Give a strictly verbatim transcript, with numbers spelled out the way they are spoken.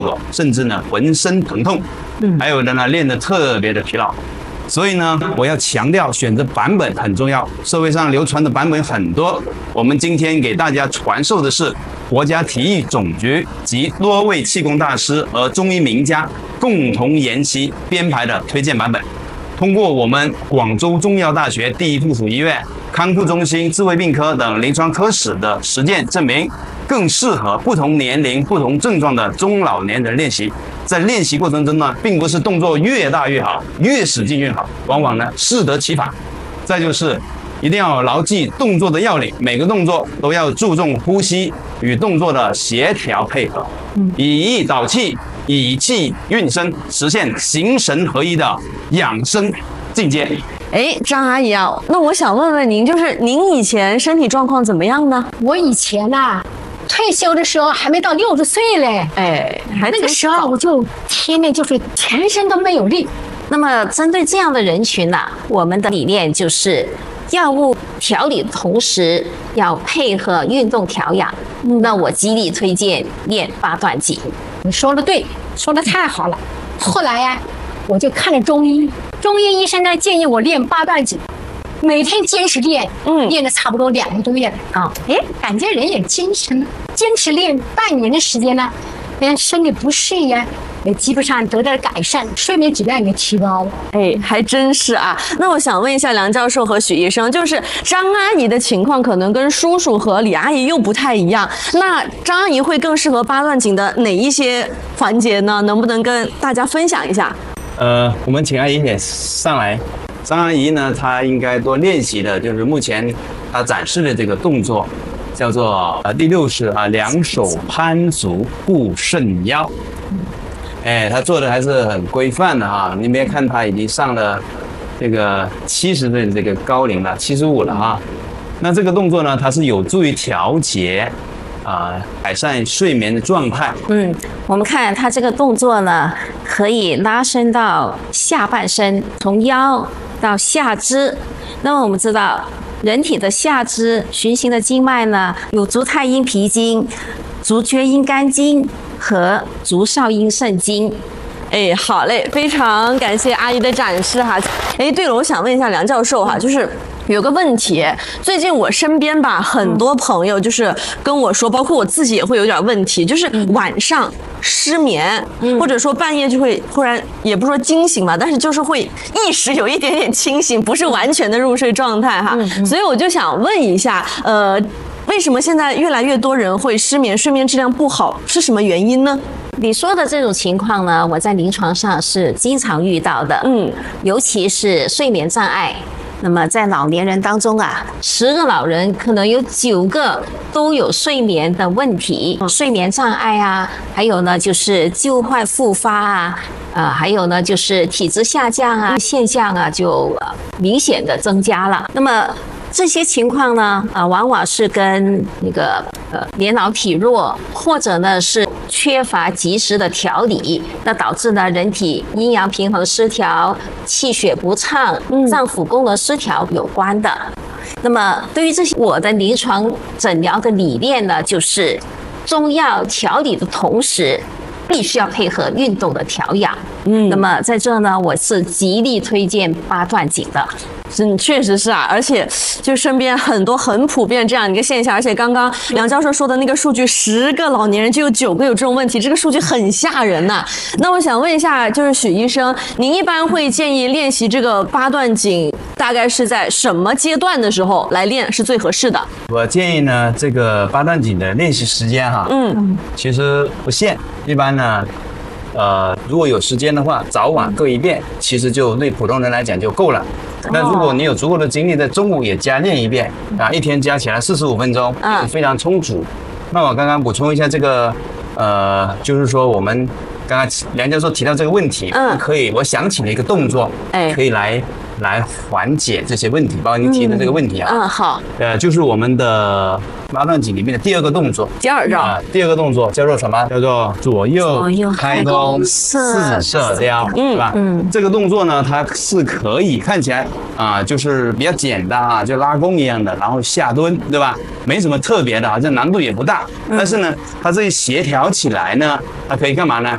甚至呢浑身疼痛，还有的呢练得特别的疲劳。所以呢，我要强调选择版本很重要。社会上流传的版本很多，我们今天给大家传授的是国家体育总局及多位气功大师和中医名家共同研习编排的推荐版本。通过我们广州中医药大学第一附属医院、康复中心、智慧病科等临床科室的实践证明，更适合不同年龄、不同症状的中老年人练习。在练习过程中呢，并不是动作越大越好，越使劲越好，往往呢适得其反。再就是一定要牢记动作的要领，每个动作都要注重呼吸与动作的协调配合，以意导气，以气运身，实现形神合一的养生境界。 哎，张阿姨啊，那我想问问您，就是您以前身体状况怎么样呢？ 我以前呐、啊，退休的时候还没到六十岁嘞， 哎，还那个时候我就天天就是全身都没有力。 那么针对这样的人群呢、啊，我们的理念就是药物调理的同时要配合运动调养。嗯、那我极力推荐练八段锦。 你说的对，说的太好了。后来呀、啊，我就看了中医，中医医生呢建议我练八段锦，每天坚持练，嗯，练了差不多两个多月了啊，哎，感觉人也精神了。坚持练半年的时间呢，连身体不适呀，也基本上得到了改善，睡眠质量也提高了。 哎，还真是啊。那我想问一下梁教授和许医生，就是张阿姨的情况可能跟叔叔和李阿姨又不太一样，那张阿姨会更适合八段锦的哪一些环节呢？能不能跟大家分享一下？ 呃，我们请阿姨也上来。张阿姨呢，她应该多练习的就是目前她展示的这个动作，叫做呃第六式啊，两手攀足护肾腰。哎，她做的还是很规范的哈。你别看她已经上了这个七十岁的这个高龄了，七十五了哈。那这个动作呢，它是有助于调节啊、呃，改善睡眠的状态。 嗯，我们看它这个动作呢，可以拉伸到下半身，从腰到下肢。那么我们知道，人体的下肢循行的经脉呢，有足太阴脾经、足厥阴肝经和足少阴肾经。 哎，好嘞，非常感谢阿姨的展示哈。哎，对了，我想问一下梁教授哈，就是有个问题，最近我身边吧，很多朋友就是跟我说，包括我自己也会有点问题，就是晚上失眠，嗯、或者说半夜就会忽然，也不说惊醒吧，但是就是会意识有一点点清醒，不是完全的入睡状态哈。嗯、所以我就想问一下，呃，为什么现在越来越多人会失眠，睡眠质量不好，是什么原因呢？ 你说的这种情况呢，我在临床上是经常遇到的，嗯，尤其是睡眠障碍。那么在老年人当中啊，十个老人可能有九个都有睡眠的问题，睡眠障碍啊，还有呢就是旧患复发啊，呃，还有呢就是体质下降啊现象啊就明显的增加了。那么这些情况呢，啊、呃，往往是跟那个呃年老体弱，或者呢是缺乏及时的调理，那导致呢人体阴阳平衡失调、气血不畅、脏腑功能失调有关的。那么对于这些，我的临床诊疗的理念呢，就是中药调理的同时，必须要配合运动的调养。嗯，那么在这呢，我是极力推荐八段锦的。 嗯，确实是啊，而且就身边很多很普遍这样一个现象，而且刚刚梁教授说的那个数据，十个老年人就有九个有这种问题，这个数据很吓人呐、啊。那我想问一下，就是许医生，您一般会建议练习这个八段锦，大概是在什么阶段的时候来练是最合适的？ 我建议呢，这个八段锦的练习时间哈，嗯，其实不限，一般呢。呃，如果有时间的话，早晚各一遍，其实就对普通人来讲就够了。那如果你有足够的精力，在中午也加练一遍啊，一天加起来四十五分钟，嗯，非常充足。那我刚刚补充一下这个，呃，就是说我们刚刚梁教授提到这个问题，嗯，可以，我想起了一个动作，哎，可以来来缓解这些问题，包括您提的这个问题啊。 嗯，好。 呃，就是我们的八段锦里面的第二个动作， 第二招啊，第二个动作叫做什么？叫做左右开弓四射雕，是吧？嗯，这个动作呢，它是可以看起来啊，就是比较简单啊，就拉弓一样的，然后下蹲，对吧？没什么特别的，好像难度也不大。但是呢，它这一协调起来呢，它可以干嘛呢？